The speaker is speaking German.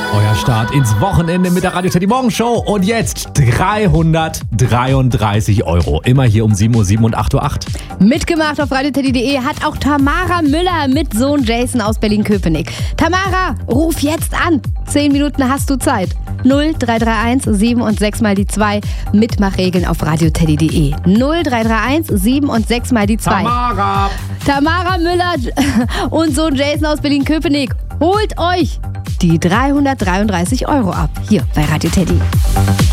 Euer Start ins Wochenende mit der Radio Teddy Morgen Show. Und jetzt 333 €. Immer hier um 7:07 Uhr und 8:08 Uhr. Mitgemacht auf radioteddy.de hat auch Tamara Müller mit Sohn Jason aus Berlin-Köpenick. Tamara, ruf jetzt an. 10 Minuten hast du Zeit. 0331 7 und 6 mal die 2. Mitmachregeln auf radioteddy.de. 0331 7 und 6 mal die 2. Tamara Müller und Sohn Jason aus Berlin-Köpenick. Holt euch die 333 € ab. Hier bei Radio Teddy.